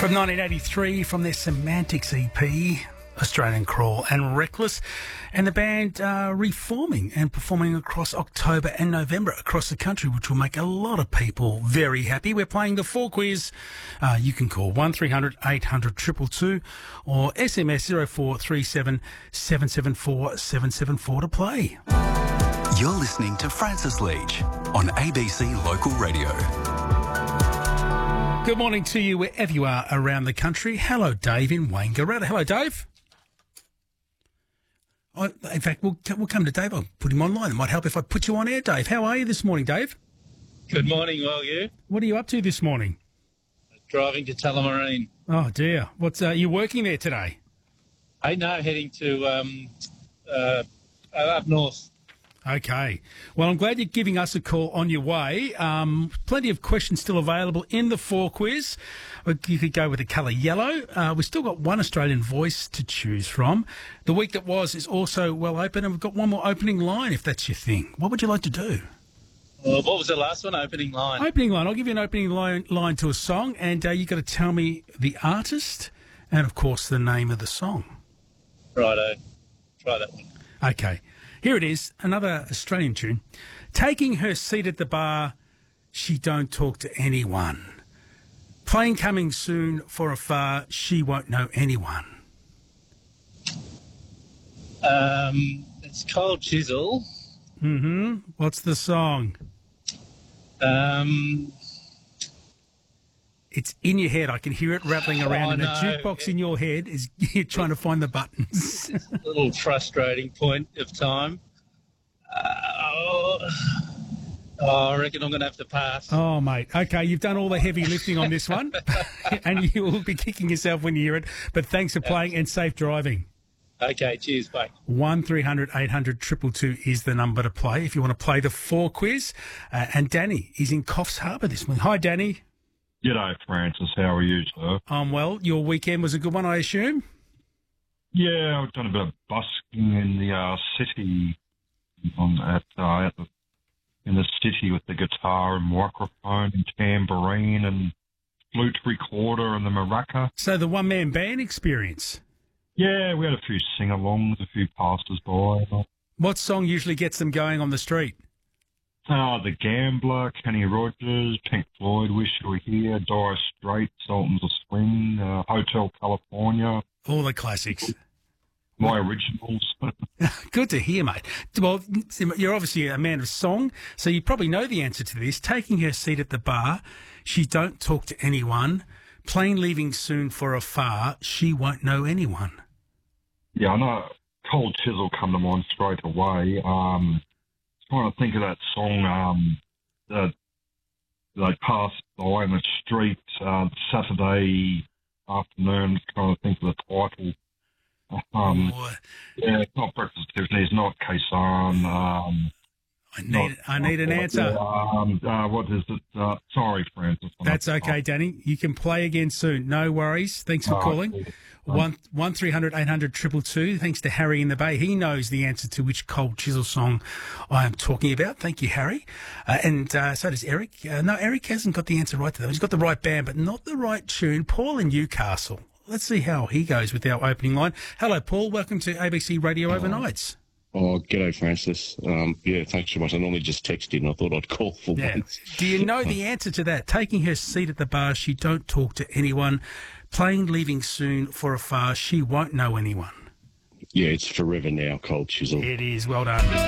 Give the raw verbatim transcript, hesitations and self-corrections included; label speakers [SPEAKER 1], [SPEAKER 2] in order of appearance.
[SPEAKER 1] From nineteen eighty-three, from their Semantics E P, Australian Crawl and Reckless, and the band uh, reforming and performing across October and November across the country, which will make a lot of people very happy. We're playing the four quiz. Uh, you can call one three hundred eight hundred two two two or S M S zero four three seven seven seven four seven seven four to play.
[SPEAKER 2] You're listening to Francis Leach on A B C Local Radio.
[SPEAKER 1] Good morning to you wherever you are around the country. Hello, Dave in Wangaratta. Hello, Dave. I, in fact, we'll, we'll come to Dave. I'll put him online. It might help if I put you on air, Dave. How are you this morning, Dave?
[SPEAKER 3] Good morning, well, you?
[SPEAKER 1] What are you up to this morning?
[SPEAKER 3] Driving to Tullamarine.
[SPEAKER 1] Oh, dear. What's uh, you working there today?
[SPEAKER 3] Hey, no, heading to um, uh, up north.
[SPEAKER 1] Okay. Well, I'm glad you're giving us a call on your way. Um, plenty of questions still available in the four quiz. You could go with the colour yellow. Uh, we've still got one Australian voice to choose from. The week that was is also well open, and we've got one more opening line if that's your thing. What would you like to do?
[SPEAKER 3] Well, what was the last one? Opening line.
[SPEAKER 1] Opening line. I'll give you an opening line, line to a song, and uh, you've got to tell me the artist and, of course, the name of the song.
[SPEAKER 3] Righto. Try that one.
[SPEAKER 1] Okay. Here it is, another Australian tune. Taking her seat at the bar, she don't talk to anyone. Plane coming soon for afar, she won't know anyone.
[SPEAKER 3] Um, it's Cold Chisel.
[SPEAKER 1] Mm-hmm. What's the song?
[SPEAKER 3] Um,
[SPEAKER 1] it's in your head. I can hear it rattling around,
[SPEAKER 3] oh,
[SPEAKER 1] and
[SPEAKER 3] no.
[SPEAKER 1] a jukebox in your head is you're trying to find the buttons.
[SPEAKER 3] A little frustrating point of time. Uh, oh, oh, I reckon I'm going to have to pass.
[SPEAKER 1] Oh, mate. Okay, you've done all the heavy lifting on this one, and you will be kicking yourself when you hear it. But thanks for playing and safe driving.
[SPEAKER 3] Okay, cheers, mate.
[SPEAKER 1] one three hundred eight hundred two two two is the number to play if you want to play the four quiz. Uh, and Danny is in Coffs Harbour this morning. Hi, Danny.
[SPEAKER 4] G'day, Francis. How are you, sir?
[SPEAKER 1] I'm well. Your weekend was a good one, I assume?
[SPEAKER 4] Yeah, I've done a bit of busking in the uh, city, on at, uh, at the, in the city with the guitar and microphone and tambourine and flute recorder and the maraca.
[SPEAKER 1] So the one-man band experience?
[SPEAKER 4] Yeah, we had a few sing-alongs, a few passers-by.
[SPEAKER 1] What song usually gets them going on the street?
[SPEAKER 4] Uh, The Gambler, Kenny Rogers, Pink Floyd, Wish You Were Here, Dire Straits, Sultans of Swing, uh, Hotel California.
[SPEAKER 1] All the classics.
[SPEAKER 4] My originals.
[SPEAKER 1] Good to hear, mate. Well, you're obviously a man of song, so you probably know the answer to this. Taking her seat at the bar, she don't talk to anyone. Plane leaving soon for afar, she won't know anyone.
[SPEAKER 4] Yeah, I know. Cold Chisel come to mind straight away. Um... Trying to think of that song um, that they passed by in the street uh, Saturday afternoon. Trying to think of the title. Um,
[SPEAKER 1] oh,
[SPEAKER 4] yeah, it's not Breakfast at Tiffany's, not Kaysan. Um,
[SPEAKER 1] I need
[SPEAKER 4] not,
[SPEAKER 1] I need an
[SPEAKER 4] not,
[SPEAKER 1] answer.
[SPEAKER 4] Um, uh, what is it? Uh, sorry, Francis.
[SPEAKER 1] That's okay, Danny. You can play again soon. No worries. Thanks for
[SPEAKER 4] Oh,
[SPEAKER 1] calling. One one three hundred eight hundred two two two. Thanks to Harry in the Bay. He knows the answer to which Cold Chisel song I am talking about. Thank you, Harry. Uh, and uh, so does Eric. Uh, no, Eric hasn't got the answer right to that. He's got the right band, but not the right tune. Paul in Newcastle. Let's see how he goes with our opening line. Hello, Paul. Welcome to A B C Radio Overnights.
[SPEAKER 5] Oh, g'day, Francis. Um, yeah, thanks so much. I normally just texted and I thought I'd call for
[SPEAKER 1] Yeah.
[SPEAKER 5] once.
[SPEAKER 1] Do you know the answer to that? Taking her seat at the bar, she don't talk to anyone. Plane leaving soon for afar, she won't know anyone.
[SPEAKER 5] Yeah, it's forever now, Cold Chisel.
[SPEAKER 1] It is. Well done.